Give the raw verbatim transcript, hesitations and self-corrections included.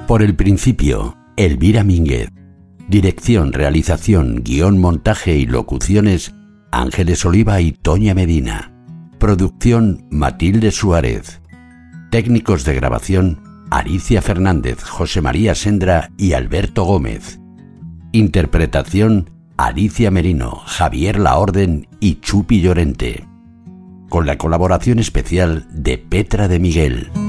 Por el principio, Elvira Mínguez. Dirección, realización, guión, montaje y locuciones, Ángeles Oliva y Toña Medina. Producción, Matilde Suárez. Técnicos de grabación, Alicia Fernández, José María Sendra y Alberto Gómez. Interpretación, Alicia Merino, Javier Laorden y Chupi Llorente. Con la colaboración especial de Petra de Miguel.